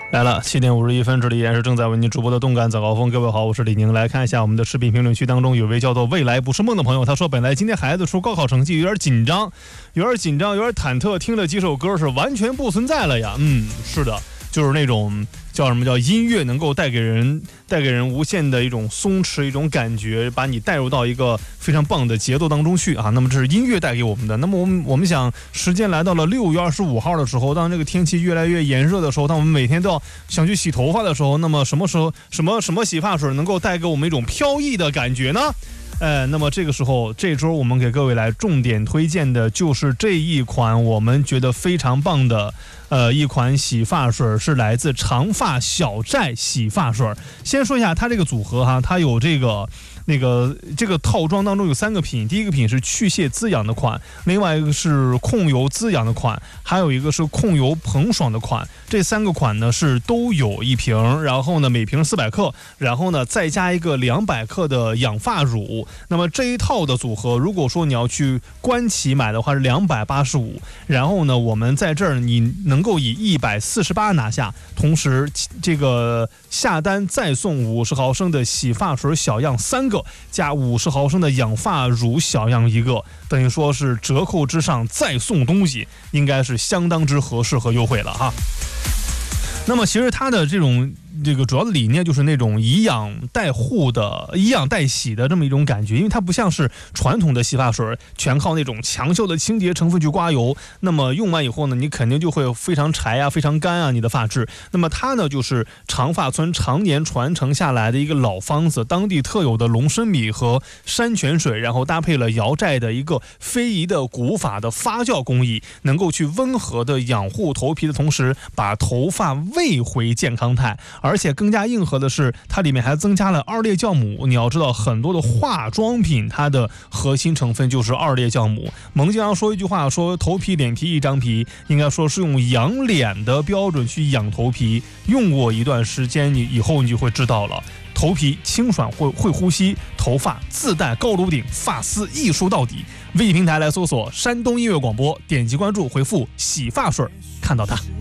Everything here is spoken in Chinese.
来了，7:51，这里依然是正在为您直播的动感早高峰。各位好，我是李宁。来看一下我们的视频评论区当中，有位叫做未来不是梦的朋友，他说本来今天孩子出高考成绩有点紧张，有点忐忑，听了几首歌是完全不存在了呀。是的，就是那种叫什么叫音乐能够带给人无限的一种松弛，一种感觉，把你带入到一个非常棒的节奏当中去啊。那么这是音乐带给我们的。那么我们想，时间来到了6月25号的时候，当这个天气越来越炎热的时候，当我们每天都要想去洗头发的时候，那么什么时候什么洗发水能够带给我们一种飘逸的感觉呢？那么这个时候，这周我们给各位来重点推荐的就是这一款我们觉得非常棒的一款洗发水，是来自长发小寨洗发水。先说一下它这个组合哈，它有这个套装当中有3个品，第一个品是去屑滋养的款，另外一个是控油滋养的款，还有一个是控油蓬爽的款。这3个款呢是都有1瓶，然后呢每瓶400克，然后呢再加一个200克的养发乳。那么这一套的组合，如果说你要去官旗买的话是285，然后呢我们在这儿你能够以148拿下，同时这个下单再送50毫升的洗发水小样3个，加50毫升的养发乳小样1个，等于说是折扣之上再送东西，应该是相当之合适和优惠了哈。那么其实它的这个主要的理念就是那种以养代护的、以养代洗的这么一种感觉，因为它不像是传统的洗发水全靠那种强效的清洁成分去刮油，那么用完以后呢，你肯定就会非常柴啊、非常干啊，你的发质。那么它呢，就是长发村常年传承下来的一个老方子，当地特有的龙参米和山泉水，然后搭配了瑶寨的一个非遗的古法的发酵工艺，能够去温和的养护头皮的同时，把头发喂回健康态。而且更加硬核的是，它里面还增加了2列酵母。你要知道，很多的化妆品它的核心成分就是2列酵母。蒙经常说一句话，说头皮脸皮一张皮，应该说是用养脸的标准去养头皮。用过一段时间，以后你就会知道了，头皮清爽会呼吸，头发自带高颅顶，发丝艺术到底。微信平台来搜索山东音乐广播，点击关注，回复洗发水，看到它。